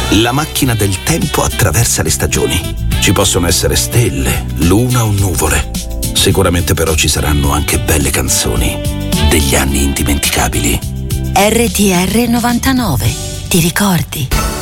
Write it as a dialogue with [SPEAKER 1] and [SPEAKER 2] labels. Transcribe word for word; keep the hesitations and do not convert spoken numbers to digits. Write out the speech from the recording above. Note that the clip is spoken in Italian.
[SPEAKER 1] La macchina del tempo attraversa le stagioni. Ci possono essere stelle, luna o nuvole. Sicuramente però ci saranno anche belle canzoni, degli anni indimenticabili.
[SPEAKER 2] R T R novantanove, ti ricordi?